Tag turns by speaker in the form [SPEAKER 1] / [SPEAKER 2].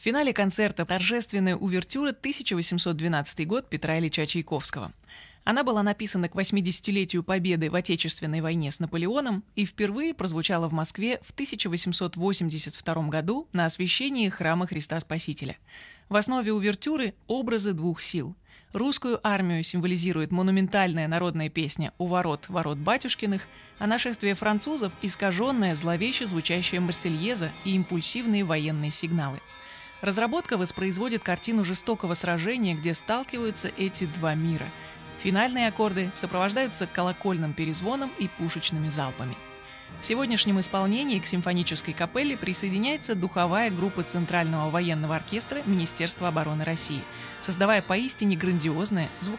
[SPEAKER 1] финале концерта торжественная увертюра 1812 год Петра Ильича Чайковского. Она была написана к 80-летию победы в Отечественной войне с Наполеоном и впервые прозвучала в Москве в 1882 году на освящении храма Христа Спасителя. В основе увертюры образы двух сил. Русскую армию символизирует монументальная народная песня «У ворот, ворот батюшкиных», а нашествие французов – искаженная, зловеще звучащая марсельеза и импульсивные военные сигналы. Разработка воспроизводит картину жестокого сражения, где сталкиваются эти два мира. Финальные аккорды сопровождаются колокольным перезвоном и пушечными залпами. В сегодняшнем исполнении к симфонической капелле присоединяется духовая группа Центрального военного оркестра Министерства обороны России, создавая поистине грандиозное